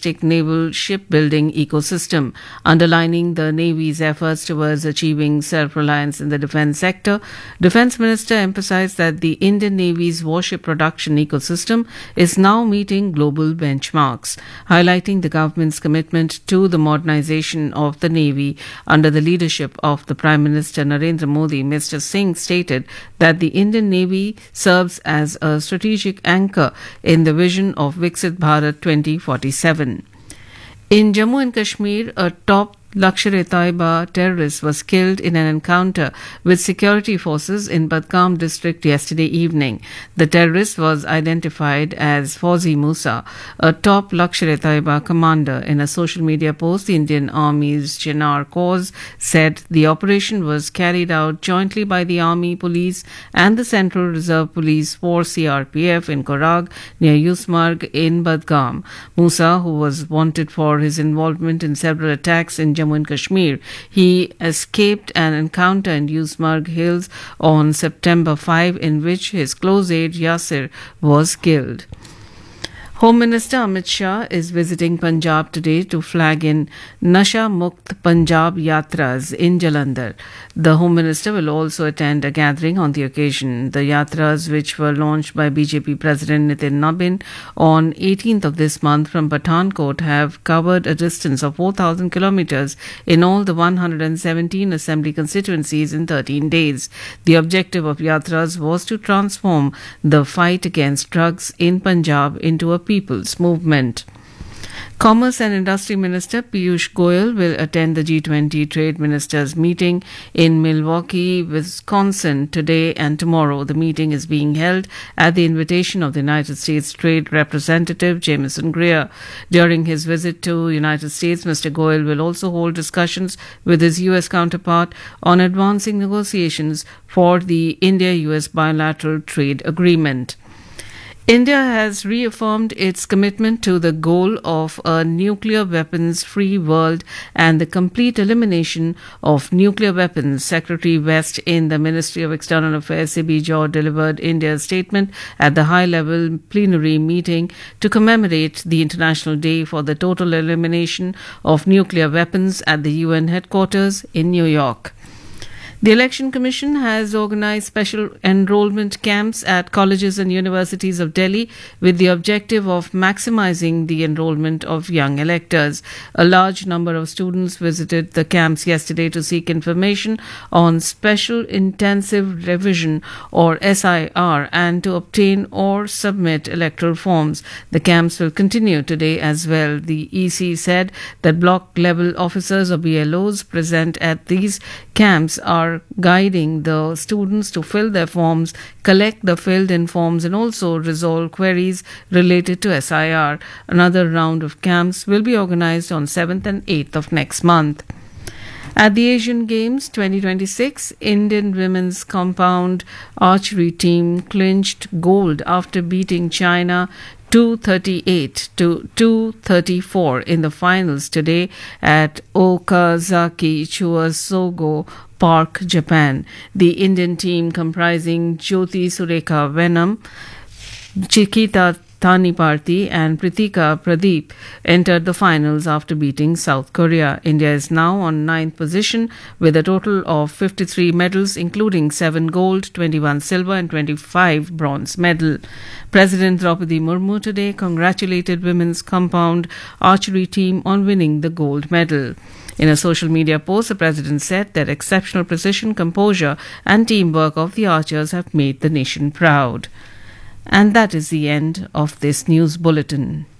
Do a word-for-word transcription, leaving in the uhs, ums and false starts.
holistic naval shipbuilding ecosystem. Underlining the Navy's efforts towards achieving self-reliance in the defense sector, Defense Minister emphasized that the Indian Navy's warship production ecosystem is now meeting global benchmarks, highlighting the government's commitment to the modernization of the Navy under the leadership of the Prime Minister Narendra Modi. Mister Singh stated that the Indian Navy serves as a strategic anchor in the vision of Viksit Bharat twenty forty-seven. In Jammu and Kashmir, a top Lashkar-e-Taiba terrorist was killed in an encounter with security forces in Badgam district yesterday evening. The terrorist was identified as Fauzi Musa, a top Lashkar-e-Taiba commander. In a social media post, the Indian Army's Chinar Corps said the operation was carried out jointly by the Army, Police and the Central Reserve Police Force C R P F in Korag near Yusmarg in Badgam. Musa, who was wanted for his involvement in several attacks in Jammu and Kashmir, he escaped an encounter in Yusmarg Hills on September fifth in which his close aide Yasir was killed. Home Minister Amit Shah is visiting Punjab today to flag in Nasha Mukt Punjab Yatras in Jalandhar. The Home Minister will also attend a gathering on the occasion. The Yatras, which were launched by B J P President Nitin Nabin on eighteenth of this month from Pathankot, have covered a distance of four thousand kilometres in all the one hundred seventeen assembly constituencies in thirteen days. The objective of Yatras was to transform the fight against drugs in Punjab into a people's movement. Commerce and Industry Minister Piyush Goyal will attend the G twenty Trade Ministers meeting in Milwaukee, Wisconsin today and tomorrow. The meeting is being held at the invitation of the United States Trade Representative Jameson Greer. During his visit to United States, Mister Goyal will also hold discussions with his U S counterpart on advancing negotiations for the India-U S bilateral trade agreement. India has reaffirmed its commitment to the goal of a nuclear weapons-free world and the complete elimination of nuclear weapons. Secretary West in the Ministry of External Affairs, Sibi Jor, delivered India's statement at the high-level plenary meeting to commemorate the International Day for the Total Elimination of Nuclear Weapons at the U N headquarters in New York. The Election Commission has organized special enrollment camps at colleges and universities of Delhi with the objective of maximizing the enrollment of young electors. A large number of students visited the camps yesterday to seek information on Special Intensive Revision or S I R and to obtain or submit electoral forms. The camps will continue today as well. The E C said that block level officers or B L Os present at these camps are guiding the students to fill their forms, collect the filled-in forms and also resolve queries related to S I R. Another round of camps will be organized on seventh and eighth of next month. At the Asian Games twenty twenty-six, Indian women's compound archery team clinched gold after beating China two thirty-eight to two thirty-four in the finals today at Okazaki Chuasogo Park, Japan. The Indian team, comprising Jyoti Surekha Venam, Chikita Thaniparthi and Pritika Pradeep, entered the finals after beating South Korea. India is now on ninth position with a total of fifty-three medals, including seven gold, twenty-one silver and twenty-five bronze medals. President Draupadi Murmu today congratulated women's compound archery team on winning the gold medal. In a social media post, the president said that exceptional precision, composure and teamwork of the archers have made the nation proud. And that is the end of this news bulletin.